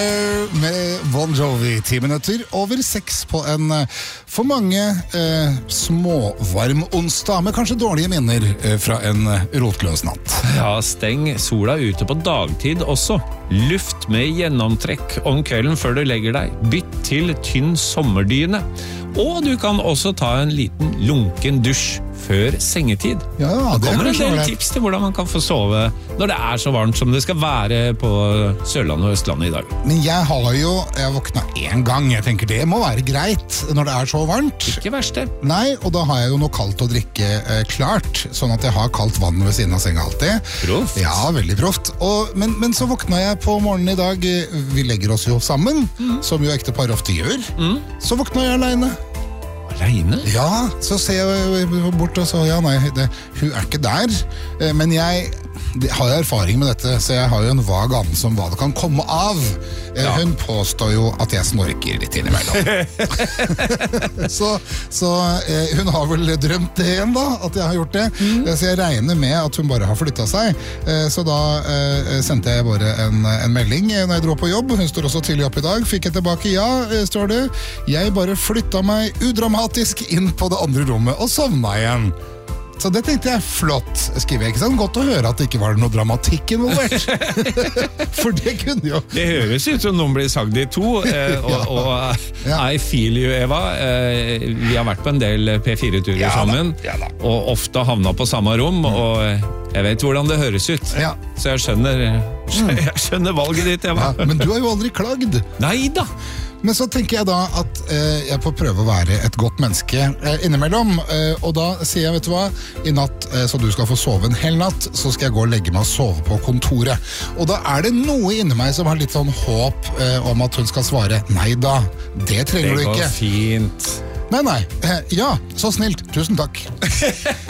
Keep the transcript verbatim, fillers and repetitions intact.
Med Bon Jovi, ti minutter over seks på en for mange eh, småvarm onsdag, med kanskje dårlige minner eh, fra en rotløs natt. Ja, steng sola ute på dagtid også. Luft med gjennomtrekk om kvelden før du legger deg. Bytt til tynn sommerdyne. Og du kan også ta en liten lunken dusj før sengetid. Ja, det, det kommer en del det. tips til hvordan man kan få sove når det er så varmt som det skal være på Sørlandet og Østlandet i dag. Men jeg har jo, jeg våkna en gang, jeg tenker det må være greit når det er så varmt. Ikke verst det. Nei, og da har jeg jo noe kaldt å drikke eh, klart, sånn at jeg har kaldt vann ved siden av senga alltid. Proft. Ja, veldig proft. Og, men, men så våkna jeg på morgenen i dag, vi legger oss jo sammen, mm. som jo ektepar ofte gjør. Mm. Så våkna jeg alene. Alene? Ja, så ser jeg bort og så, ja nei, det, hun er ikke der, men jeg har jo erfaring med dette, så jeg har jo en vag anelse om hva det kan komme av. Ja. Hun påstår jo at jeg snorker litt innimellom. så så eh, hun har vel drømt det igjen da, at jeg har gjort det. Mm. Så jeg regner med at hun bare har flyttet seg. Eh, så da eh, sendte jeg bare en, en melding når jeg dro på jobb. Hun står også tidlig opp i dag. Fikk jeg tilbake, ja, står det. Jeg bare flyttet meg udramatisk inn på det andre rommet og sovna igjen. Så det tenkte jeg flott, skriver jeg ikke sånn. Godt å høre at det ikke var noe dramatikk involvert. For det kunne jo... Det høres ut som noen blir sagd i to, eh, og, ja. og ja. I feel you, Eva. Eh, vi har vært på en del P fire-turer ja, sammen, ja, og ofte havna på samme rom, mm. og jeg vet hvordan det høres ut. Ja. Så jeg skjønner, jeg skjønner valget ditt, Eva. Ja, men du har jo aldri klagd. Neida! Men så tenker jeg da at eh, jeg får prøve å være et godt menneske eh, innimellom, eh, og da sier jeg, vet du hva, i natt, eh, så du skal få sove en hel natt, så skal jeg gå og legge meg og sove på kontoret. Og da er det noe inni meg som har litt sånn håp eh, om at hun skal svare, nei da, det trenger du ikke. Det går fint. Nei, nei, eh, ja, så snilt, tusen takk.